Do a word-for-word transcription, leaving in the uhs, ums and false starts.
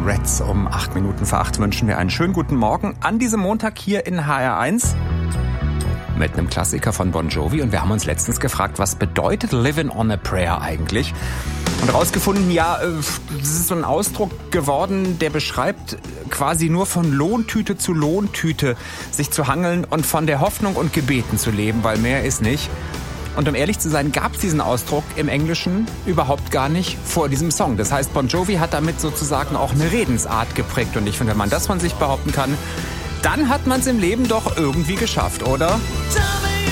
Reds um acht Minuten vor acht wünschen wir einen schönen guten Morgen an diesem Montag hier in H R eins mit einem Klassiker von Bon Jovi. Und wir haben uns letztens gefragt, was bedeutet Living on a Prayer eigentlich? Und rausgefunden, ja, das ist so ein Ausdruck geworden, der beschreibt quasi nur von Lohntüte zu Lohntüte sich zu hangeln und von der Hoffnung und Gebeten zu leben, weil mehr ist nicht. Und um ehrlich zu sein, gab es diesen Ausdruck im Englischen überhaupt gar nicht vor diesem Song. Das heißt, Bon Jovi hat damit sozusagen auch eine Redensart geprägt. Und ich finde, wenn man das von sich behaupten kann, dann hat man es im Leben doch irgendwie geschafft, oder?